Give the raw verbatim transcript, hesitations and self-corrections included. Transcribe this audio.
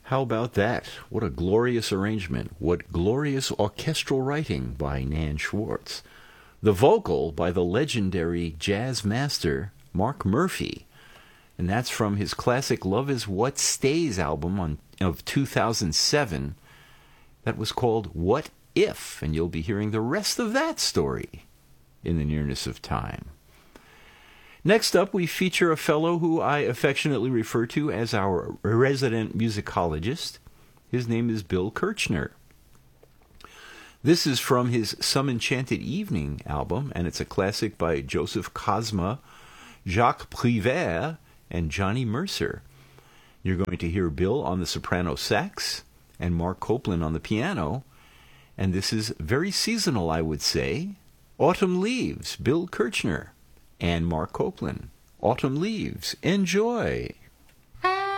How about that? What a glorious arrangement. What glorious orchestral writing by Nan Schwartz. The vocal by the legendary jazz master Mark Murphy. And that's from his classic Love Is What Stays album on, of two thousand seven. That was called What If? And you'll be hearing the rest of that story in the nearness of time. Next up, we feature a fellow who I affectionately refer to as our resident musicologist. His name is Bill Kirchner. This is from his Some Enchanted Evening album, and it's a classic by Joseph Cosma, Jacques Prévert, and Johnny Mercer. You're going to hear Bill on the soprano sax and Mark Copeland on the piano, and this is very seasonal, I would say. Autumn Leaves, Bill Kirchner and Mark Copeland. Autumn Leaves. Enjoy.